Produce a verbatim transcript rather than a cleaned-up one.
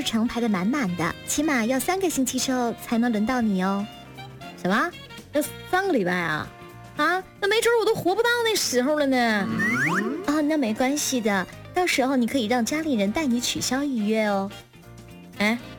程排得满满的，起码要三个星期之后才能轮到你哦。 什么？要三个礼拜啊？啊，那没准我都活不到那时候了呢。 哦，那没关系的，到时候你可以让家里人带你取消预约哦。 哎，